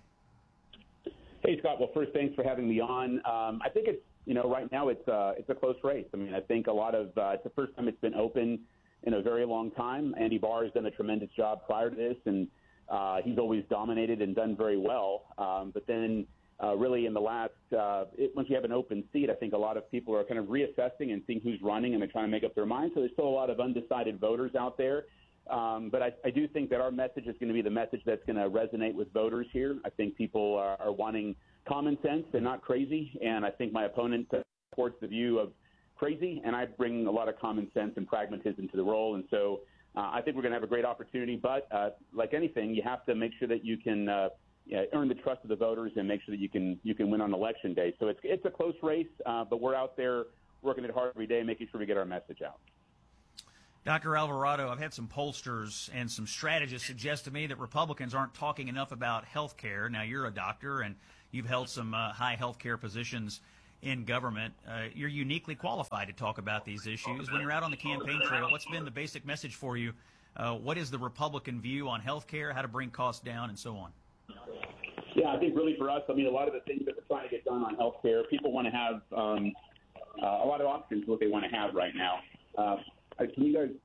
Hey, Scott. Well, first, thanks for having me on. Um, I think it's, you know, right now it's, uh, it's a close race. I mean, I think a lot of uh, – it's the first time it's been open in a very long time. Andy Barr has done a tremendous job prior to this, and uh, he's always dominated and done very well. Um, but then uh, really in the last uh, – once you have an open seat, I think a lot of people are kind of reassessing and seeing who's running, and they're trying to make up their mind. So there's still a lot of undecided voters out there. Um, but I, I do think that our message is going to be the message that's going to resonate with voters here. I think people are, are wanting common sense and not crazy. And I think my opponent supports the view of crazy, and I bring a lot of common sense and pragmatism to the role. And so uh, I think we're going to have a great opportunity. But uh, like anything, you have to make sure that you can uh, you know, earn the trust of the voters and make sure that you can you can win on election day. So it's it's a close race, uh, but we're out there working it hard every day, making sure we get our message out. Doctor Alvarado, I've had some pollsters and some strategists suggest to me that Republicans aren't talking enough about health care. Now, you're a doctor, and you've held some uh, high health care positions in government. Uh, you're uniquely qualified to talk about these issues. When you're out on the campaign trail, what's been the basic message for you? Uh, what is the Republican view on health care, how to bring costs down, and so on? Yeah, I think really for us, I mean, a lot of the things that we're trying to get done on health care, people want to have um, uh, a lot of options what they want to have right now. Uh, can you guys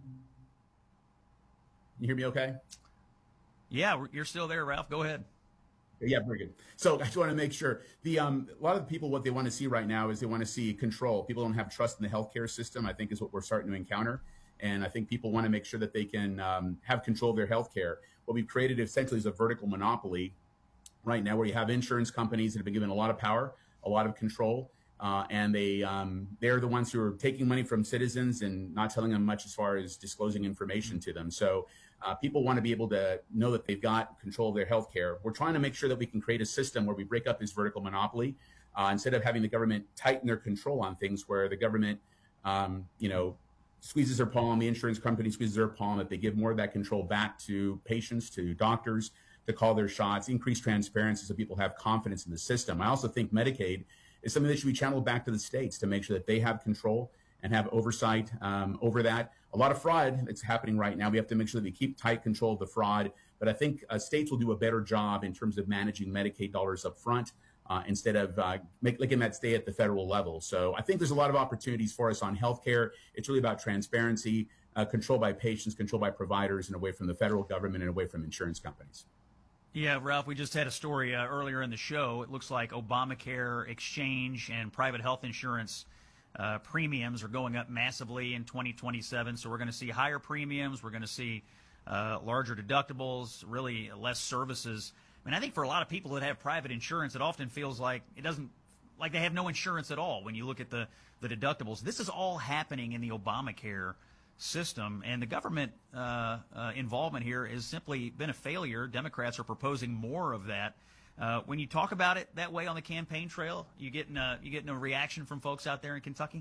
you hear me okay? Yeah, you're still there, Ralph. Go ahead. Yeah, very good. So I just want to make sure the um, a lot of the people, what they want to see right now is they want to see control. People don't have trust in the healthcare system, I think, is what we're starting to encounter. And I think people want to make sure that they can um, have control of their healthcare. What we've created essentially is a vertical monopoly right now, where you have insurance companies that have been given a lot of power, a lot of control, uh, and they um, they're the ones who are taking money from citizens and not telling them much as far as disclosing information to them. So uh, people want to be able to know that they've got control of their health care. We're trying to make sure that we can create a system where we break up this vertical monopoly uh, instead of having the government tighten their control on things, where the government, um, you know, squeezes their palm, the insurance company squeezes their palm, that they give more of that control back to patients, to doctors, to call their shots, increase transparency so people have confidence in the system. I also think Medicaid is something that should be channeled back to the states to make sure that they have control and have oversight um, over that. A lot of fraud that's happening right now. We have to make sure that we keep tight control of the fraud. But I think uh, states will do a better job in terms of managing Medicaid dollars up front uh, instead of uh, make, making that stay at the federal level. So I think there's a lot of opportunities for us on healthcare. It's really about transparency, uh, control by patients, control by providers, and away from the federal government and away from insurance companies. Yeah, Ralph, we just had a story uh, earlier in the show. It looks like Obamacare exchange and private health insurance uh, premiums are going up massively in twenty twenty-seven. So we're going to see higher premiums. We're going to see uh, larger deductibles, really less services. I mean, I think for a lot of people that have private insurance, it often feels like it doesn't, like they have no insurance at all when you look at the, the deductibles. This is all happening in the Obamacare system, and the government uh, uh, involvement here has simply been a failure. Democrats are proposing more of that. Uh, when you talk about it that way on the campaign trail, you getting a, you getting a reaction from folks out there in Kentucky?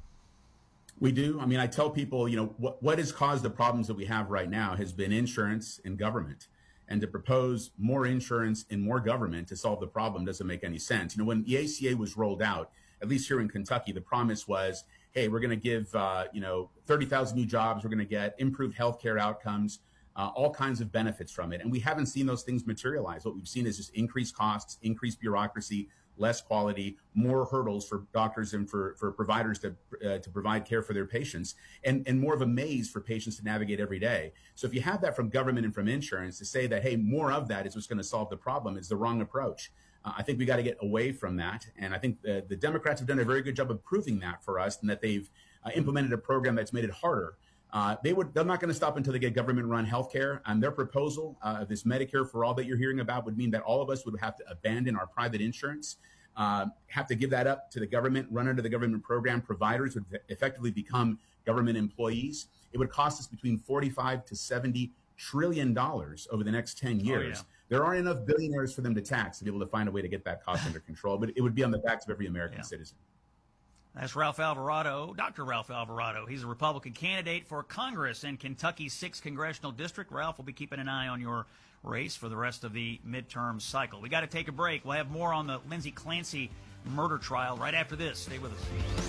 We do. I mean, I tell people, you know, what, what has caused the problems that we have right now has been insurance and government. And to propose more insurance and more government to solve the problem doesn't make any sense. You know, when the A C A was rolled out, at least here in Kentucky, the promise was, hey, we're going to give, uh, you know, thirty thousand new jobs. We're going to get improved healthcare outcomes, uh, all kinds of benefits from it. And we haven't seen those things materialize. What we've seen is just increased costs, increased bureaucracy, less quality, more hurdles for doctors and for, for providers to uh, to provide care for their patients, and, and more of a maze for patients to navigate every day. So if you have that from government and from insurance, to say that, hey, more of that is what's going to solve the problem is the wrong approach. Uh, I think we got to get away from that. And I think the, the Democrats have done a very good job of proving that for us, and that they've uh, implemented a program that's made it harder. Uh, they would, they're not going to stop until they get government-run health care. And their proposal, uh, this Medicare for All that you're hearing about, would mean that all of us would have to abandon our private insurance, uh, have to give that up to the government, run under the government program. Providers would effectively become government employees. It would cost us between forty-five to seventy trillion dollars over the next ten years. Oh, yeah. There aren't enough billionaires for them to tax to be able to find a way to get that cost under control, but it would be on the backs of every American yeah. citizen. That's Ralph Alvarado, Doctor Ralph Alvarado. He's a Republican candidate for Congress in Kentucky's sixth Congressional District. Ralph will be keeping an eye on your race for the rest of the midterm cycle. We got to take a break. We'll have more on the Lindsay Clancy murder trial right after this. Stay with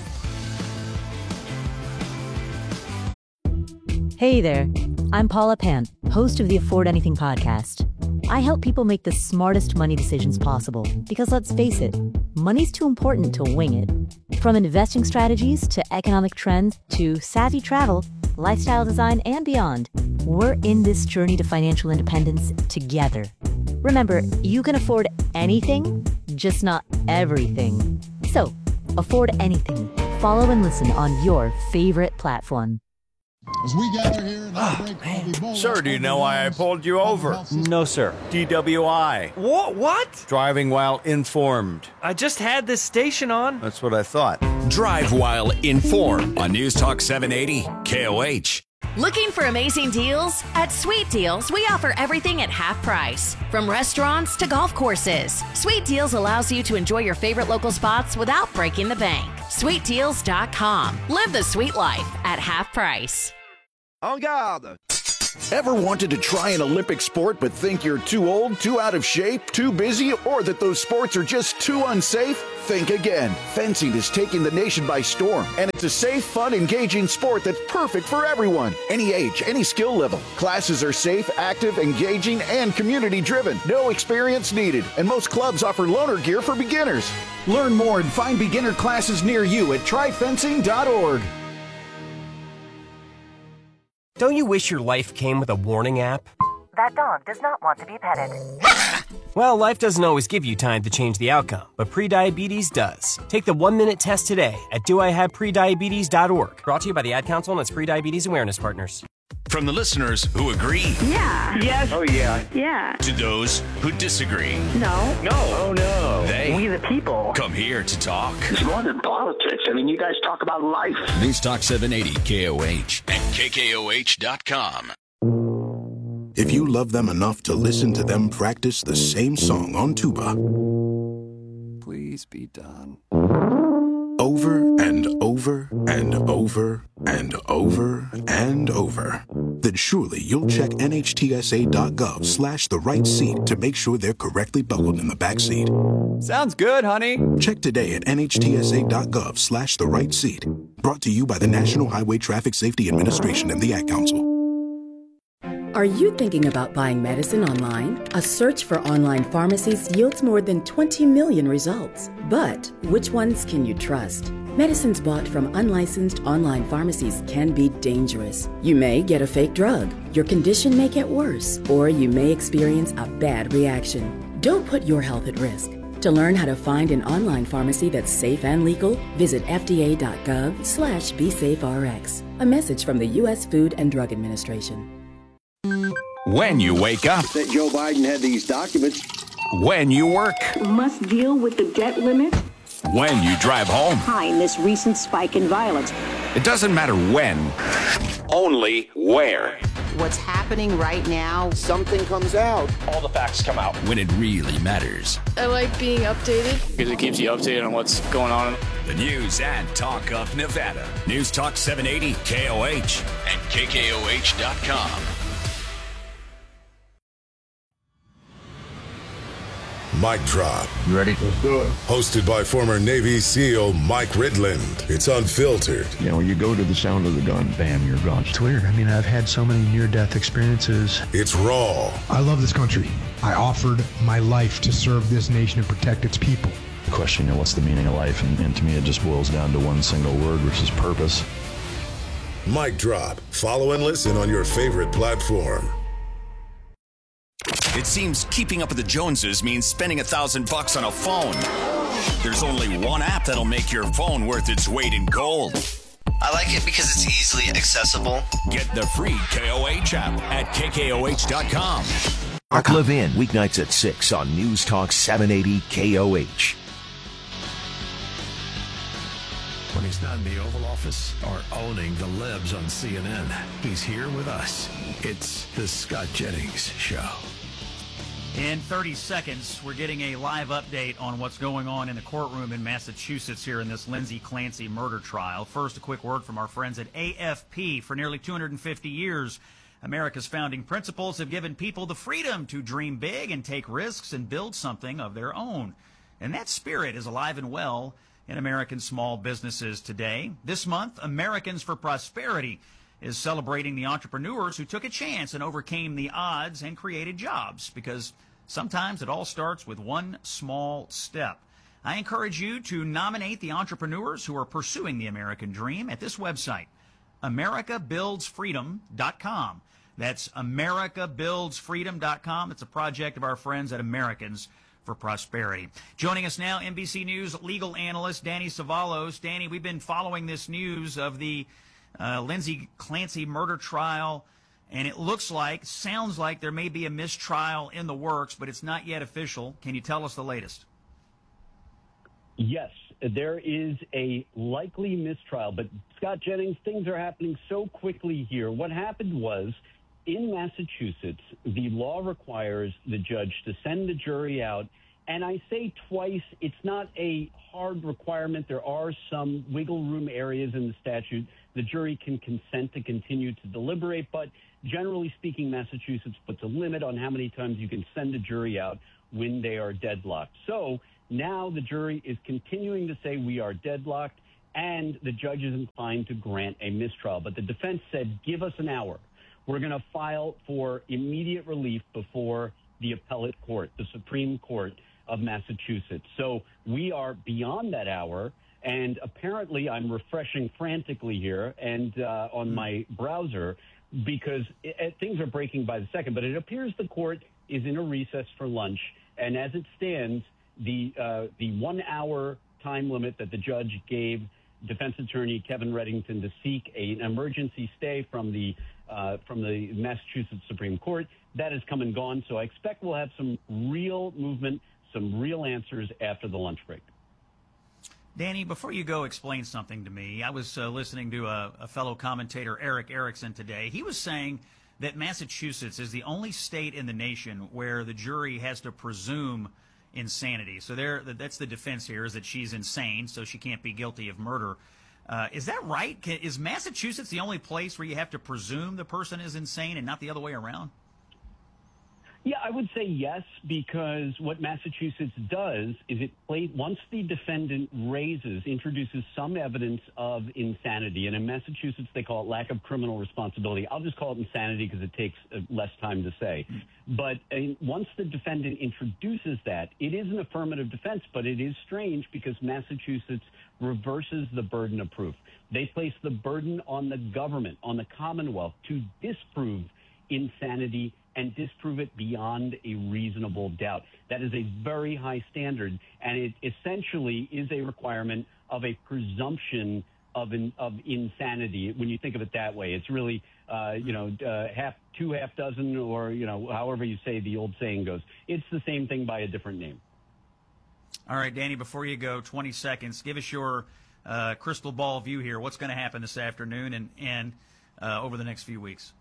us. Hey there. I'm Paula Pant, host of the Afford Anything podcast. I help people make the smartest money decisions possible because, let's face it, money's too important to wing it. From investing strategies to economic trends to savvy travel, lifestyle design, and beyond, we're in this journey to financial independence together. Remember, you can afford anything, just not everything. So, afford anything. Follow and listen on your favorite platform. As we gather here in our break, I'll be bold. Sir, do you know why I pulled you over? No, sir. D W I. What? What? Driving while informed. I just had this station on. That's what I thought. Drive while informed on News Talk seven eighty K O H. Looking for amazing deals? At Sweet Deals, we offer everything at half price. From restaurants to golf courses, Sweet Deals allows you to enjoy your favorite local spots without breaking the bank. sweet deals dot com. Live the sweet life at half price. En garde! Ever wanted to try an Olympic sport but think you're too old, too out of shape, too busy, or that those sports are just too unsafe? Think again. Fencing is taking the nation by storm, and it's a safe, fun, engaging sport that's perfect for everyone. Any age, any skill level. Classes are safe, active, engaging, and community-driven. No experience needed, and most clubs offer loaner gear for beginners. Learn more and find beginner classes near you at try fencing dot org. Don't you wish your life came with a warning app? That dog does not want to be petted. Well, life doesn't always give you time to change the outcome, but prediabetes does. Take the one-minute test today at do I have prediabetes dot org. Brought to you by the Ad Council and its prediabetes awareness partners. From the listeners who agree. Yeah. Yes. Oh, yeah. Yeah. To those who disagree. No. No. Oh, no. They. We the people. Come here to talk. It's more than politics. I mean, you guys talk about life. News Talk seven eighty K O H and K K O H dot com. If you love them enough to listen to them practice the same song on tuba, please be done. Over and over and over and over and over, then surely you'll check N H T S A dot gov slash the right seat to make sure they're correctly buckled in the back seat. Sounds good, honey. Check today at N H T S A dot gov slash the right seat. Brought to you by the National Highway Traffic Safety Administration and the Ad Council. Are you thinking about buying medicine online? A search for online pharmacies yields more than twenty million results. But which ones can you trust? Medicines bought from unlicensed online pharmacies can be dangerous. You may get a fake drug, your condition may get worse, or you may experience a bad reaction. Don't put your health at risk. To learn how to find an online pharmacy that's safe and legal, visit F D A dot gov slash be safe R X. A message from the U S Food and Drug Administration. When you wake up. That Joe Biden had these documents. When you work. Must deal with the debt limit. When you drive home. Behind this recent spike in violence. It doesn't matter when, only where. What's happening right now, something comes out. All the facts come out. When it really matters. I like being updated. Because it keeps you updated on what's going on. The news and talk of Nevada. News Talk seven eighty K O H and K K O H dot com. Mic Drop. You ready? Let's do it. Hosted by former Navy SEAL Mike Ridland. It's unfiltered. You know, when you go to the sound of the gun, bam, you're gone. It's weird. I mean, I've had so many near-death experiences. It's raw. I love this country. I offered my life to serve this nation and protect its people. The question, you know, what's the meaning of life? And, and to me, it just boils down to one single word, which is purpose. Mic Drop. Follow and listen on your favorite platform. It seems keeping up with the Joneses means spending a thousand bucks on a phone. There's only one app that'll make your phone worth its weight in gold. I like it because it's easily accessible. Get the free K O H app at K K O H dot com. Mark Levin, weeknights at six on News Talk seven eighty K O H. When he's not in the Oval Office or owning the libs on C N N, he's here with us. It's the Scott Jennings Show. In thirty seconds, we're getting a live update on what's going on in the courtroom in Massachusetts here in this Lindsay Clancy murder trial. First, a quick word from our friends at A F P. For nearly two hundred fifty years, America's founding principles have given people the freedom to dream big and take risks and build something of their own. And that spirit is alive and well in American small businesses today. This month, Americans for Prosperity is celebrating the entrepreneurs who took a chance and overcame the odds and created jobs, because sometimes it all starts with one small step. I encourage you to nominate the entrepreneurs who are pursuing the American dream at this website, America Builds Freedom dot com. That's America Builds Freedom dot com. It's a project of our friends at Americans for Prosperity. Joining us now, N B C News legal analyst Danny Savalos. Danny, we've been following this news of the uh, Lindsay Clancy murder trial, and it looks like, sounds like there may be a mistrial in the works, but it's not yet official. Can you tell us the latest? Yes, there is a likely mistrial, but Scott Jennings, things are happening so quickly here. What happened was, in Massachusetts, the law requires the judge to send the jury out, and I say twice, it's not a hard requirement. There are some wiggle room areas in the statute. The jury can consent to continue to deliberate, but generally speaking, Massachusetts puts a limit on how many times you can send a jury out when they are deadlocked. So now the jury is continuing to say we are deadlocked, and the judge is inclined to grant a mistrial. But the defense said, give us an hour. We're going to file for immediate relief before the appellate court, the Supreme Court of Massachusetts. So we are beyond that hour, and apparently I'm refreshing frantically here and uh, on my browser because it, it, things are breaking by the second, but it appears the court is in a recess for lunch, and as it stands, the uh, the one-hour time limit that the judge gave defense attorney Kevin Reddington to seek a, an emergency stay from the uh, from the Massachusetts Supreme Court, that has come and gone. So I expect we'll have some real movement, some real answers after the lunch break. Danny, before you go explain something to me, I was uh, listening to a, a fellow commentator, Eric Erickson, today. He was saying that Massachusetts is the only state in the nation where the jury has to presume insanity. So there, that's the defense here, is that she's insane, so she can't be guilty of murder. Uh, is that right? Can, is Massachusetts the only place where you have to presume the person is insane and not the other way around? Yeah, I would say yes, because what Massachusetts does is it plays, once the defendant raises, introduces some evidence of insanity, and in Massachusetts they call it lack of criminal responsibility. I'll just call it insanity because it takes uh, less time to say. Mm-hmm. But uh, once the defendant introduces that, it is an affirmative defense, but it is strange because Massachusetts reverses the burden of proof. They place the burden on the government, on the Commonwealth, to disprove insanity and disprove it beyond a reasonable doubt. That is a very high standard, and it essentially is a requirement of a presumption of in, of insanity. When you think of it that way, it's really, uh, you know, uh, half, two half dozen, or, you know, however you say the old saying goes. It's the same thing by a different name. All right, Danny, before you go, twenty seconds, give us your uh, crystal ball view here. What's going to happen this afternoon and, and uh, over the next few weeks?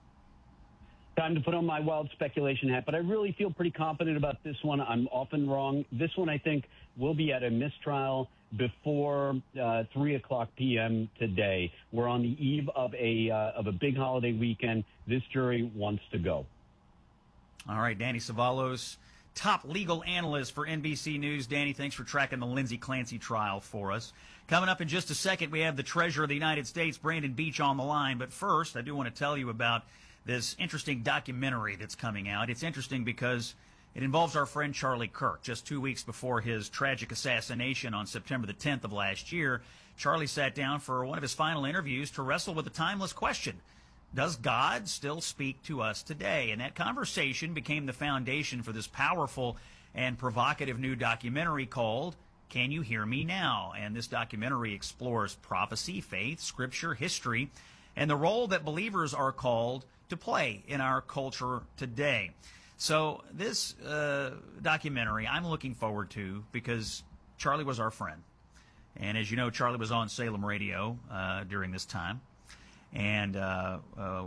Time to put on my wild speculation hat, but I really feel pretty confident about this one. I'm often wrong. This one, I think, will be at a mistrial before uh, three o'clock p.m. today. We're on the eve of a uh, of a big holiday weekend. This jury wants to go. All right, Danny Cevallos, top legal analyst for N B C News. Danny, thanks for tracking the Lindsay Clancy trial for us. Coming up in just a second, we have the Treasurer of the United States, Brandon Beach, on the line. But first, I do want to tell you about this interesting documentary that's coming out. It's interesting because it involves our friend Charlie Kirk. Just two weeks before his tragic assassination on September the tenth of last year, Charlie sat down for one of his final interviews to wrestle with the timeless question: does God still speak to us today? And that conversation became the foundation for this powerful and provocative new documentary called Can You Hear Me Now? And this documentary explores prophecy, faith, scripture, history, and the role that believers are called to play in our culture today. So this uh, documentary I'm looking forward to because Charlie was our friend. And as you know, Charlie was on Salem Radio uh, during this time. And uh, uh,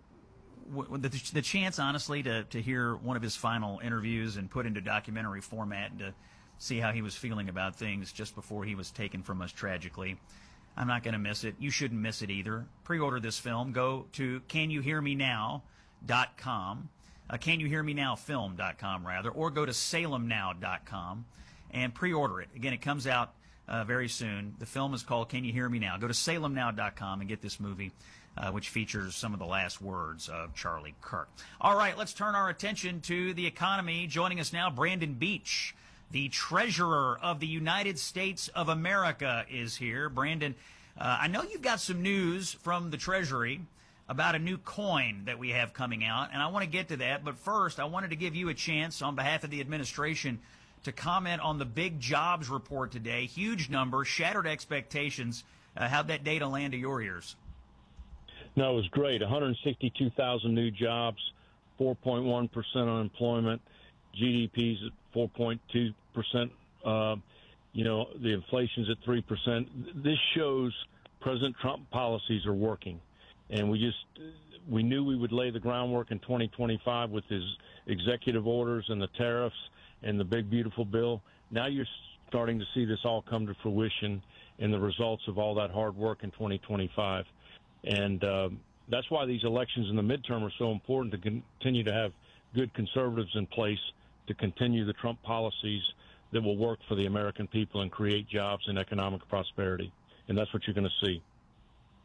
w- the, the chance, honestly, to, to hear one of his final interviews and put into documentary format and to see how he was feeling about things just before he was taken from us tragically, I'm not going to miss it. You shouldn't miss it either. Pre-order this film. Go to can you hear me now dot com, uh, can you hear me now film dot com, rather, or go to salem now dot com and pre-order it. Again, it comes out uh, very soon. The film is called Can You Hear Me Now? Go to salem now dot com and get this movie, uh, which features some of the last words of Charlie Kirk. All right, let's turn our attention to the economy. Joining us now, Brandon Beach, the Treasurer of the United States of America, is here. Brandon, uh, I know you've got some news from the Treasury about a new coin that we have coming out, and I want to get to that. But first, I wanted to give you a chance on behalf of the administration to comment on the big jobs report today. Huge number, shattered expectations. Uh, how'd that data land to your ears? No, it was great. one hundred sixty-two thousand new jobs, four point one percent unemployment, G D P's at four point two percent. Uh, you know, the inflation's at three percent. This shows President Trump policies are working. And we just, we knew we would lay the groundwork in twenty twenty-five with his executive orders and the tariffs and the big, beautiful bill. Now you're starting to see this all come to fruition in the results of all that hard work in twenty twenty-five. And um, that's why these elections in the midterm are so important, to continue to have good conservatives in place to continue the Trump policies that will work for the American people and create jobs and economic prosperity. And that's what you're going to see.